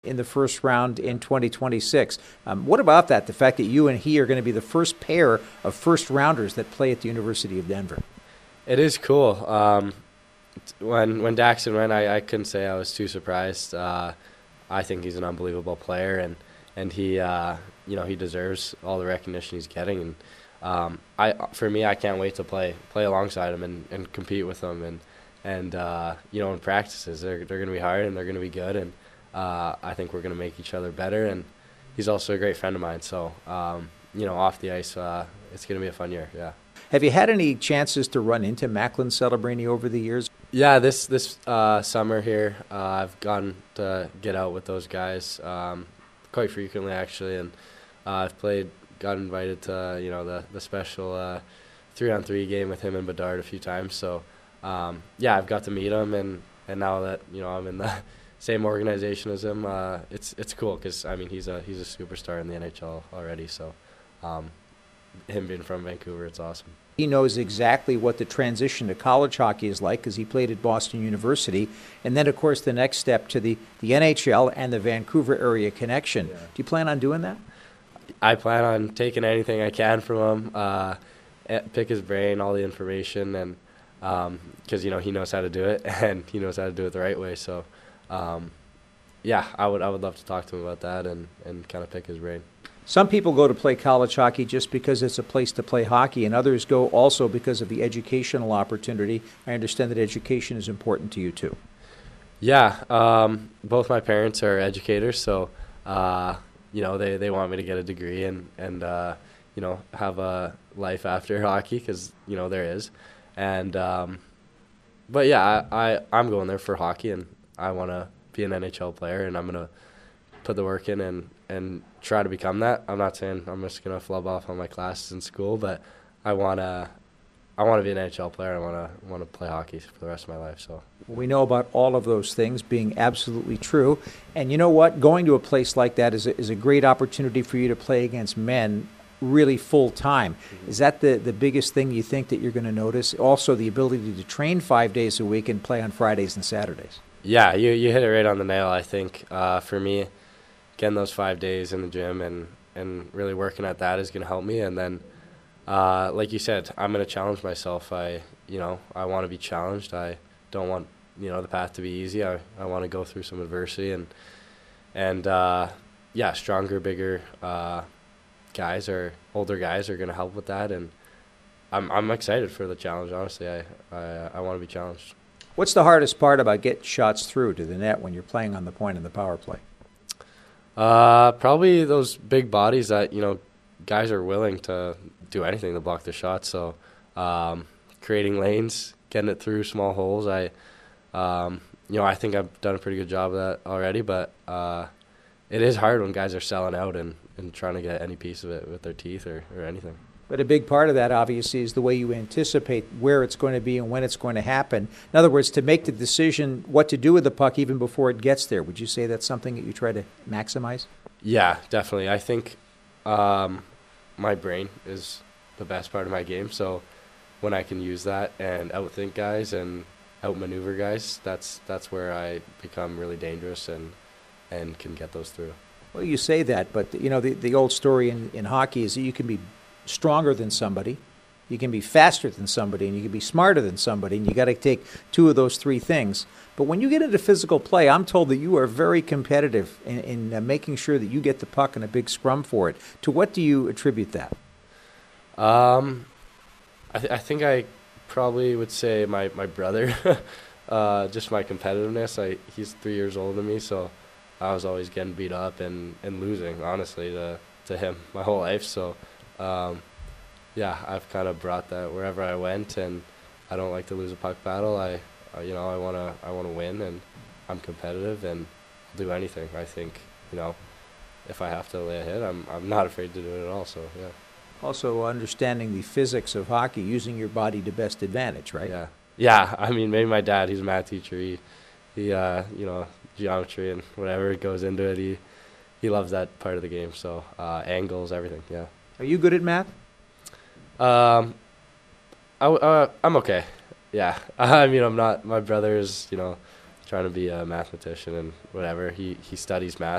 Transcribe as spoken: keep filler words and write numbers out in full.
in the first round in twenty twenty-six. Um, what about that, the fact that you and he are going to be the first pair of first-rounders that play at the University of Denver? It is cool. Um, when when Daxton went, I, I couldn't say I was too surprised. Uh, I think he's an unbelievable player, and and he uh, you know he deserves all the recognition he's getting. And um, I for me, I can't wait to play play alongside him and, and compete with him. And and uh, you know in practices, they're they're going to be hard and they're going to be good. And uh, I think we're going to make each other better. And he's also a great friend of mine. So um, you know off the ice, uh, it's going to be a fun year. Yeah. Have you had any chances to run into Macklin Celebrini over the years? Yeah, this this uh, summer here, uh, I've gotten to get out with those guys um, quite frequently, actually, and uh, I've played, got invited to you know the the special uh, three on three game with him and Bedard a few times. So um, yeah, I've got to meet him, and, and now that you know I'm in the same organization as him, uh, it's it's cool because I mean he's a he's a superstar in the N H L already. So um, him being from Vancouver, it's awesome. He knows exactly what the transition to college hockey is like because he played at Boston University. And then, of course, the next step to the, the N H L and the Vancouver area connection. Yeah. Do you plan on doing that? I plan on taking anything I can from him, uh, pick his brain, all the information, and because, um, you know, he knows how to do it, and he knows how to do it the right way. So, um, yeah, I would I would love to talk to him about that and, and kind of pick his brain. Some people go to play college hockey just because it's a place to play hockey, and others go also because of the educational opportunity. I understand that education is important to you, too. Yeah, um, both my parents are educators, so, uh, you know, they, they want me to get a degree and, and uh, you know, have a life after hockey because, you know, there is. And, um, but, yeah, I, I, I'm going there for hockey, and I want to be an N H L player, and I'm going to put the work in and, and try to become that. I'm not saying I'm just going to flub off on my classes in school, but I want to I want to be an N H L player. I want to want to play hockey for the rest of my life. So we know about all of those things being absolutely true. And you know what? Going to a place like that is a, is a great opportunity for you to play against men really full time. Mm-hmm. Is that the, the biggest thing you think that you're going to notice? Also, the ability to train five days a week and play on Fridays and Saturdays. Yeah, you, you hit it right on the nail, I think. Uh, for me, getting those five days in the gym and, and really working at that is going to help me. And then, uh, like you said, I'm going to challenge myself. I, you know, I want to be challenged. I don't want, you know, the path to be easy. I, I want to go through some adversity. And, and uh, yeah, stronger, bigger uh, guys or older guys are going to help with that. And I'm I'm excited for the challenge, honestly. I, I, I want to be challenged. What's the hardest part about getting shots through to the net when you're playing on the point in the power play? Uh, probably those big bodies that, you know, guys are willing to do anything to block the shot. So, um, creating lanes, getting it through small holes. I, um, you know, I think I've done a pretty good job of that already, but, uh, it is hard when guys are selling out and, and trying to get any piece of it with their teeth or, or anything. But a big part of that, obviously, is the way you anticipate where it's going to be and when it's going to happen. In other words, to make the decision what to do with the puck even before it gets there. Would you say that's something that you try to maximize? Yeah, definitely. I think um, my brain is the best part of my game. So when I can use that and outthink guys and outmaneuver guys, that's that's where I become really dangerous and and can get those through. Well, you say that, but you know the the old story in, in hockey is that you can be stronger than somebody, you can be faster than somebody, and you can be smarter than somebody, and you got to take two of those three things. But when you get into physical play, I'm told that you are very competitive in, in uh, making sure that you get the puck in a big scrum for it. To what do you attribute that? Um, I, th- I think I probably would say my, my brother, uh, just my competitiveness. I He's three years older than me, so I was always getting beat up and, and losing, honestly, to, to him my whole life. So Um, yeah, I've kind of brought that wherever I went, and I don't like to lose a puck battle. I, uh, you know, I wanna, I wanna win, and I'm competitive, and I'll do anything. I think, you know, if I have to lay a hit, I'm, I'm not afraid to do it at all. So yeah. Also, understanding the physics of hockey, using your body to best advantage, right? Yeah, yeah. I mean, maybe my dad, he's a math teacher. He, he, uh, you know, geometry and whatever goes into it. He, he loves that part of the game. So uh, angles, everything. Yeah. Are you good at math? Um, I, uh, I'm okay. Yeah. I mean, I'm not, my brother is, you know, trying to be a mathematician and whatever. He he studies math.